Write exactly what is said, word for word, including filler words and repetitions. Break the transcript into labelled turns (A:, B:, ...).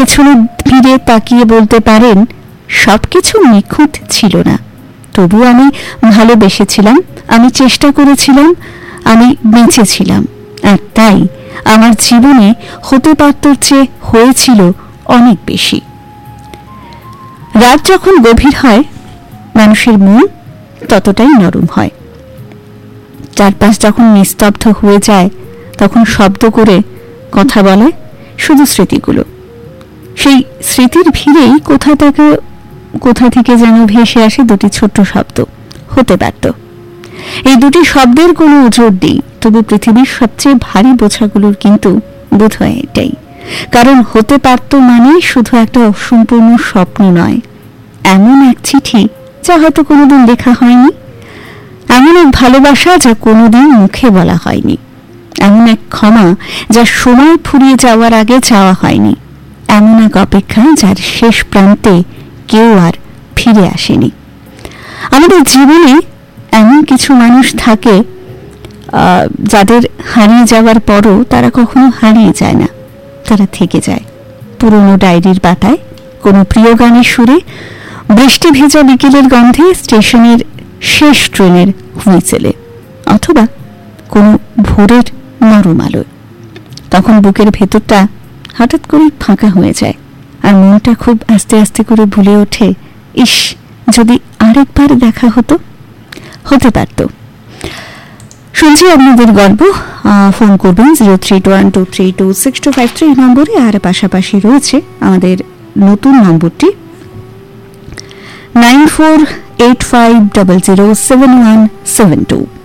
A: পেছনে ফিরে তাকিয়ে বলতে পারেন সবকিছু নিখুঁত ছিল না, তবু আমি ভালোবেসেছিলাম, আমি চেষ্টা করেছিলাম, আমি বেঁচেছিলাম। আর তাই আমার জীবনে হতে পারত চেয়ে হয়েছিল অনেক বেশি। রাত যখন গভীর হয় মানুষের মন ততটাই নরম হয়। চারপাশ যখন নিস্তব্ধ হয়ে যায় তখন শব্দ করে কথা বলে শুধু স্মৃতিগুলো। সেই স্মৃতির ভিড়েই কোথা থেকে কোথা থেকে যেন ভেসে আসে দুটি ছোট্ট শব্দ, হতে পারত। এই দুটি শব্দের কোনো ওজোর নেই, তবু পৃথিবীর সবচেয়ে ভারী বোঝাগুলোর কিন্তু বোধ হয় এটাই। কারণ হতে পারত মানে শুধু একটা অসম্পূর্ণ স্বপ্ন নয়, এমন এক চিঠি যা হয়তো কোনোদিন লেখা হয়নি, এমন এক ভালোবাসা যা কোনোদিন মুখে বলা হয়নি, এমন এক ক্ষমা যা সময় ফুরিয়ে যাওয়ার আগে চাওয়া হয়নি, এমন এক অপেক্ষা যার শেষ প্রান্তে কেউ আর ফিরে আসেনি। আমাদের জীবনে এমন কিছু মানুষ থাকে যাদের হারিয়ে যাওয়ার পরও তারা কখনো হারিয়ে যায় না, তারা থেকে যায় পুরনো ডায়েরির পাতায়, কোনো প্রিয় গানের সুরে, বৃষ্টি ভেজা বিকেলের গন্ধে, স্টেশনের শেষ ট্রেনের হুইসেলে, অথবা কোনো ভোরের নরম আলোয়। তখন বুকের ভেতরটা হঠাৎ করে ফাঁকা হয়ে যায় আর মনটা খুব আস্তে আস্তে করে ভুলে ওঠে, ইস যদি আরেকবার দেখা হতো, হতে পারত। শুনছি আপনাদের গল্প, ফোন করবেন zero three two one two three two six two five three নম্বরে। আর পাশাপাশি রয়েছে আমাদের নতুন নম্বরটি nine four eight five double zero seven one seven two.